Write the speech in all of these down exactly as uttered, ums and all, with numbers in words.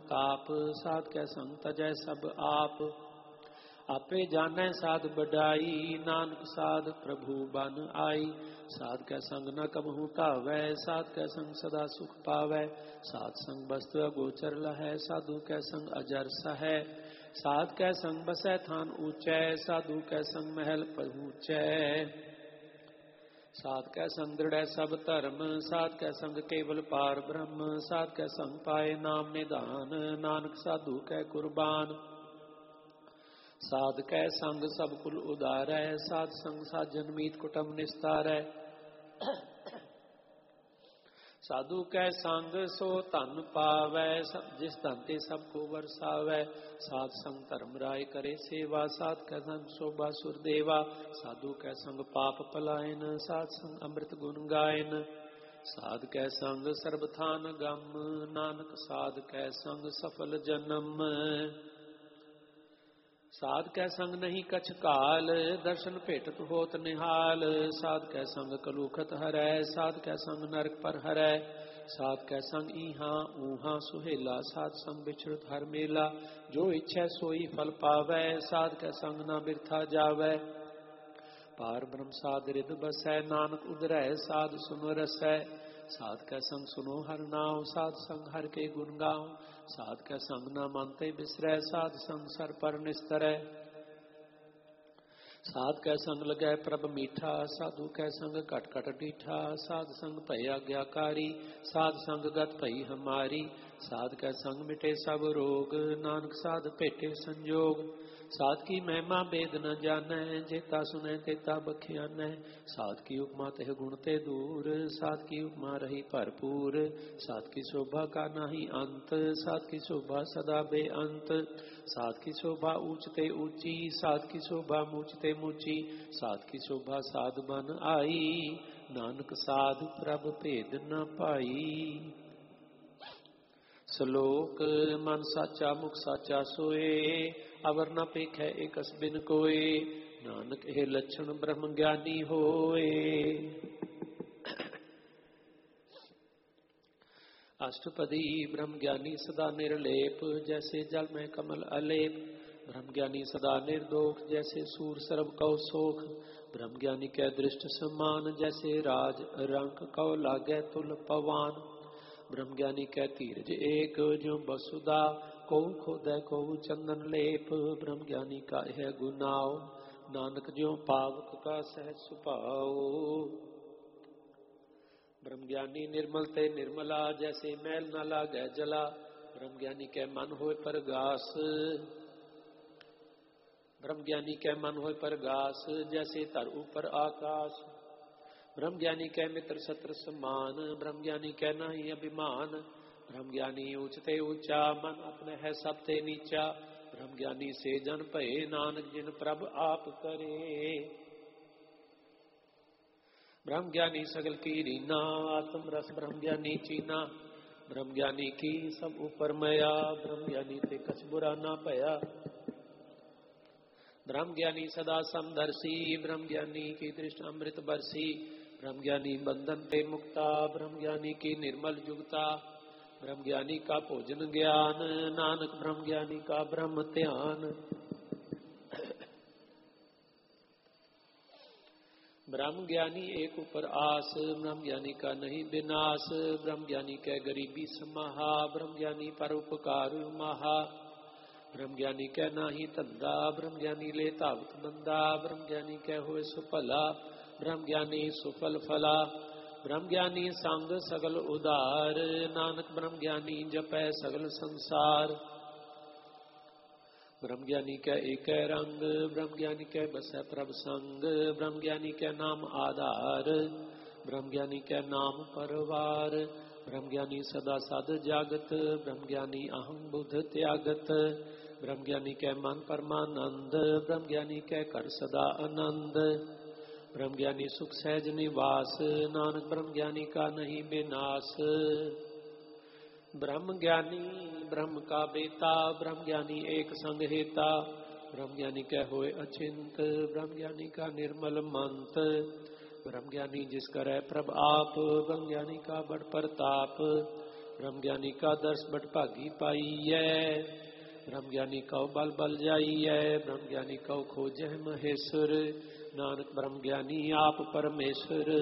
प्रताप, साध कै संग तजै सब आप। आपे जानै साध बढ़ाई, नानक साध प्रभु बन आई। साध कै संग न कबहू टावै, साध कै संग सदा सुख पावै। साध संग वस्तु अगोचर लहै, साधु कै संग अजर सहै। साध कै संग बसै थान ऊंचै, साधु कै संग महल पहुँचै। साध कै संग दृढ़ै सब धर्म, साध कै संग केवल पार ब्रह्म। साध कै संग पाए नाम निधान, नानक साधु कै कुर्बान। साध कै संग सब कुल उदारै, साध संग साजन मीत कुटुंब निस्तारै। साधु कै संग सो धन पावै, जिस धन ते सब को वरसावै। साध संग धर्म राय करे सेवा, साध कै संग शोभा सुर देवा। साधु कै संग पाप पलायन, साध संग अमृत गुण गायन। साध कै संग सर्बथान गम, नानक साध कै संग सफल जन्म। साध कै संग नहीं कछ काल, दर्शन भेटत होत निहाल। साध कै संग कलूखत हरै, साध कै संग नरक पर हरै। साध कै संग इहां ऊहां सुहेला, साध संग बिछड़त हर मेला। जो इच्छै सोई फल पावै, साध कै संग ना बिरथा जावै। पार ब्रह्म साध रिद बसै, नानक उदरै साध सुन रसै। साध कै संग सुनो हर नाम, साध संग हर के गुण गाओ। साध कै संग न मानते बिसरै, साध संग सर पर निस्तरै। साध कै संग लगै प्रभ मीठा, साधु कै संग कट कट डीठा। साध संग भय आज्ञाकारी, साध संग गत भई हमारी। साध कै संग मिटे सब रोग, नानक साध भेटे संजोग। साध की महिमा बेद न जानै, जेता सुनै तेता बख्यानै। साध की उपमा तेह गुण ते दूर, साध की उपमा रही भरपूर। साध की शोभा का नाही अंत, साध की शोभा सदा बेअंत। साध की शोभा ऊंचते ऊंची, साध की शोभा मूचते मूची। साध की शोभा साध बन आई, नानक साध प्रभ भेद न पाई। श्लोक मन साचा मुख साचा सोए, अवर न पेखै एकस बिन कोए। नानक हे लक्षण ब्रह्म ज्ञानी होए। अष्टपदी ब्रह्म ज्ञानी सदा निर्लेप, जैसे जल में कमल अलेप। ब्रह्म ज्ञानी सदा निर्दोष, जैसे सूर सर्व कौ सोख। ब्रह्म ज्ञानी कै दृष्ट समान, जैसे राज रंक कौ लागै तुल पवान। ब्रह्म ज्ञानी कै धीरज एक, जो वसुधा को खोदै को चंदन लेप। ब्रह्म ज्ञानी का है गुनाओ, नानक ज्यों पावक का सहज सुभाओ। ब्रह्म ज्ञानी निर्मल ते निर्मला, जैसे मैल न लागै जला। ब्रह्म ज्ञानी कै मन होय परगास, ब्रह्म ज्ञानी कै मन होय परगास। जैसे तर ऊपर आकाश। ब्रह्म ज्ञानी कै मित्र शत्रु समान, ब्रह्म ज्ञानी कै नहीं अभिमान। ब्रह्म ज्ञानी ऊंचते ऊंचा, मन अपने है सबते नीचा। ब्रह्म ज्ञानी से जन भये, नानक जिन प्रभ आप करे। ब्रह्म ज्ञानी सगल की रीना, आत्म रस ब्रह्म ज्ञानी चीना। ब्रह्म ज्ञानी की सब ऊपर मया, ब्रह्म ज्ञानी ते कछ बुरा ना भया। ब्रह्म ज्ञानी सदा समदर्शी, ब्रह्म ज्ञानी की दृष्टि अमृत बरसी। ब्रह्म ज्ञानी बंधन ते मुक्ता, ब्रह्म ज्ञानी की निर्मल जुगता। ब्रह्म ज्ञानी का भोजन ज्ञान, नानक ब्रह्म ज्ञानी का ब्रह्म ध्यान। ब्रह्म ज्ञानी एक ऊपर आस, ब्रह्म ज्ञानी का नहीं विनाश। ब्रह्म ज्ञानी कै गरीबी समाहा, ब्रह्म ज्ञानी पर उपकार महा। ब्रह्म ज्ञानी कै नाही धंधा, ब्रह्म ज्ञानी ले तावत बंदा। ब्रह्म ज्ञानी कै होए सुफला, ब्रह्म ज्ञानी सुफल फला। ब्रह्म ज्ञानी संग सगल उदार, नानक ब्रह्म ज्ञानी जपै सगल संसार। ब्रह्म ज्ञानी कै एक रंग, ब्रह्म ज्ञानी कै बसै प्रभ संग। ब्रह्म ज्ञानी कै नाम आधार, ब्रह्म ज्ञानी कै नाम परवार। ब्रह्म ज्ञानी सदा साध जागत, ब्रह्म ज्ञानी अहं बुध त्यागत। ब्रह्म ज्ञानी कै मन परमानंद, ब्रह्म ज्ञानी कै कर सदा आनंद। ब्रह्म ज्ञानी सुख सहज निवास, नानक ब्रह्म ज्ञानी का नहीं विनाश। ब्रह्म ज्ञानी ब्रह्म का बेता, ब्रह्म ज्ञानी एक संग हेता। ब्रह्म ज्ञानी कै होए अचिंत, ब्रह्म ज्ञानी का निर्मल मंत। ब्रह्म ज्ञानी जिस करे प्रभ आप, ब्रह्म ज्ञानी का बड़ प्रताप। ब्रह्म ज्ञानी का दर्श बट भागी पाईयै। ब्रह्म ज्ञानी कौ बल बल जाईयै। ब्रह्म ज्ञानी कौ खोजह महेश्वर। नानक ब्रह्म ज्ञानी आप परमेश्वर।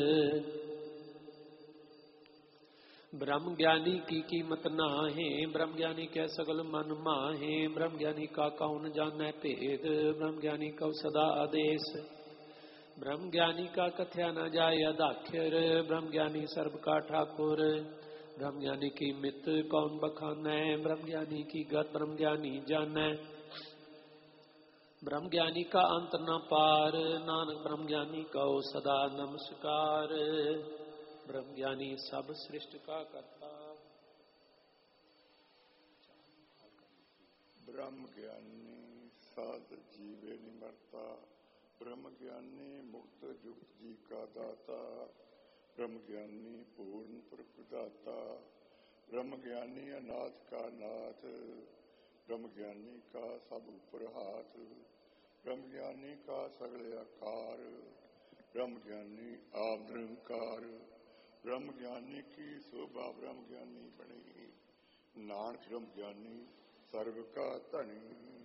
ब्रह्म ज्ञानी की कीमत नाहे। ब्रह्म ज्ञानी कै सगल मन माहे। ब्रह्म ज्ञानी का कौन जानै भेद। ब्रह्म ज्ञानी कौ सदा आदेश। ब्रह्म ज्ञानी का कथ्या न जाय अदाख्यर। ब्रह्म ज्ञानी सर्ब का ठाकुर। ब्रह्म ज्ञानी की मित कौन बखानै। ब्रह्म ज्ञानी की गत ब्रह्म ज्ञानी जानै। ब्रह्म ज्ञानी का अंत न पार। नानक ब्रह्म ज्ञानी कौ सदा नमस्कार। ब्रह्म ज्ञानी सब सृष्टि का करता। ब्रह्म ज्ञानी साध जीवे निमरता। ब्रह्म ज्ञानी मुक्त युक्त जी का दाता। ब्रह्म ज्ञानी पूर्ण प्रदाता। ब्रह्म ज्ञानी अनाथ का नाथ। ब्रह्म ज्ञानी का सब ऊपर हाथ। ब्रह्म ज्ञानी का सगले आकार। ब्रह्म ज्ञानी आप निरंकार। ब्रह्म ज्ञानी की शोभा ब्रह्म ज्ञानी बनी। नानक ब्रह्म ज्ञानी सर्व का धनी।